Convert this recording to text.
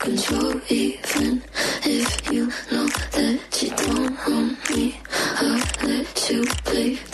control, even if you know that you don't want me. I'll let you play